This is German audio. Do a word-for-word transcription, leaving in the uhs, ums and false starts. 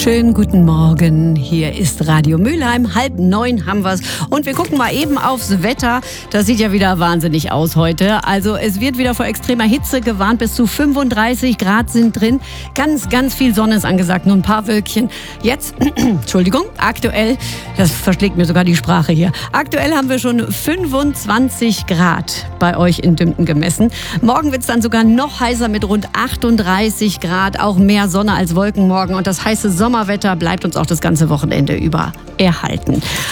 Schönen guten Morgen, hier ist Radio Mülheim, halb neun haben wir's und wir gucken mal eben aufs Wetter. Das sieht ja wieder wahnsinnig aus heute. Also es wird wieder vor extremer Hitze gewarnt, bis zu fünfunddreißig Grad sind drin. Ganz, ganz viel Sonne ist angesagt, nur ein paar Wölkchen. Jetzt, Entschuldigung, aktuell, das verschlägt mir sogar die Sprache hier. Aktuell haben wir schon fünfundzwanzig Grad bei euch in Dümpten gemessen. Morgen wird's dann sogar noch heißer mit rund achtunddreißig Grad, auch mehr Sonne als Wolken morgen und das heiße Sommerwetter bleibt uns auch das ganze Wochenende über erhalten.